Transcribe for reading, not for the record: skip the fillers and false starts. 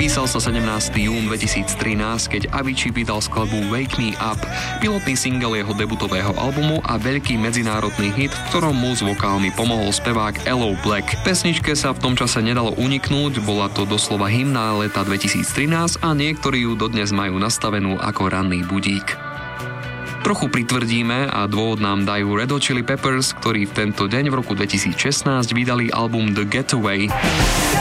Písal sa 17. jún 2013, keď Avicii vydal skladbu Wake Me Up, pilotný single jeho debutového albumu a veľký medzinárodný hit, v ktorom mu s vokálmi pomohol spevák Aloe Black. Pesničke sa v tom čase nedalo uniknúť, bola to doslova hymna leta 2013 a niektorí ju dodnes majú nastavenú ako ranný budík. Trochu pritvrdíme a dôvod nám dajú Red Hot Chili Peppers, ktorí v tento deň v roku 2016 vydali album The Getaway.